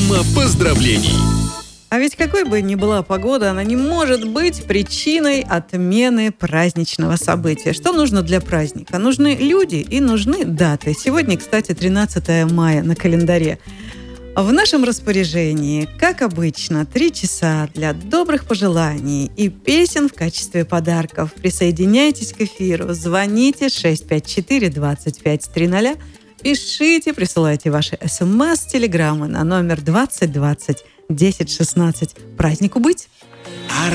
Программа поздравлений. А ведь какой бы ни была погода, она не может быть причиной отмены праздничного события. Что нужно для праздника? Нужны люди и нужны даты. Сегодня, кстати, 13 мая на календаре. В нашем распоряжении, как обычно, 3 часа для добрых пожеланий и песен в качестве подарков. Присоединяйтесь к эфиру, звоните 654-2530, пишите, присылайте ваши смс, телеграммы на номер 2020 10 16. Празднику быть!